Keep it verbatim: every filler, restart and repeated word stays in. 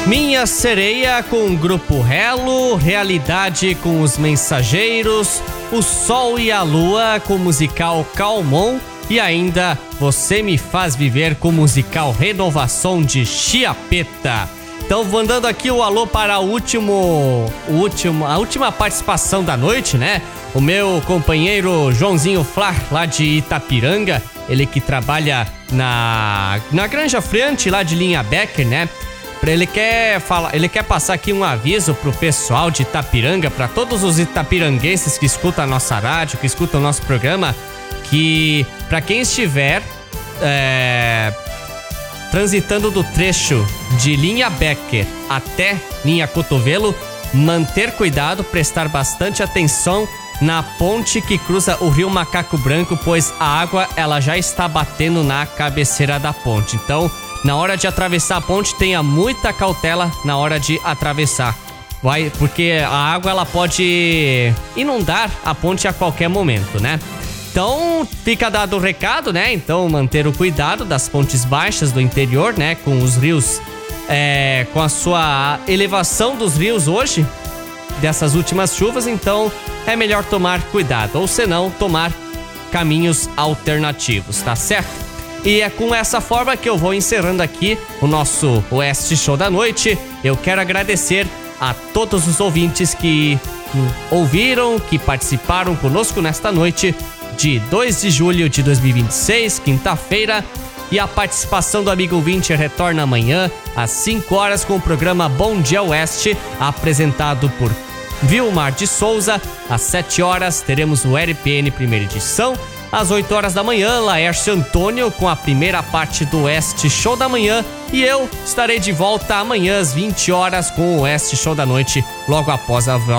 Minha Sereia com o Grupo Relo, Realidade com Os Mensageiros, O Sol e a Lua com o musical Calmon e ainda Você Me Faz Viver com o musical Renovação de Chiapeta. Então, mandando aqui o alô para o último, o último, a última participação da noite, né? O meu companheiro Joãozinho Flá, lá de Itapiranga, ele que trabalha na, na Granja Friante, lá de Linha Becker, né? Ele quer falar, ele quer passar aqui um aviso pro pessoal de Itapiranga, para todos os itapiranguenses que escutam a nossa rádio, que escutam o nosso programa, que para quem estiver é, transitando do trecho de Linha Becker até Linha Cotovelo, manter cuidado, prestar bastante atenção na ponte que cruza o rio Macaco Branco, pois a água ela já está batendo na cabeceira da ponte. Então, na hora de atravessar a ponte, tenha muita cautela na hora de atravessar. Vai, porque a água ela pode inundar a ponte a qualquer momento, né? Então, fica dado o recado, né? Então, manter o cuidado das pontes baixas do interior, né? Com os rios, é, com a sua elevação dos rios hoje, dessas últimas chuvas, então é melhor tomar cuidado, ou senão tomar caminhos alternativos, tá certo? E é com essa forma que eu vou encerrando aqui o nosso Oeste Show da Noite. Eu quero agradecer a todos os ouvintes que ouviram, que participaram conosco nesta noite de dois de julho de dois mil e vinte e seis, quinta-feira. E a participação do amigo ouvinte retorna amanhã às cinco horas com o programa Bom Dia Oeste, apresentado por Vilmar de Souza. Às sete horas teremos o R P N primeira edição. Às oito horas da manhã, Laércio Antônio com a primeira parte do Oeste Show da Manhã. E eu estarei de volta amanhã às vinte horas com o Oeste Show da Noite, logo após a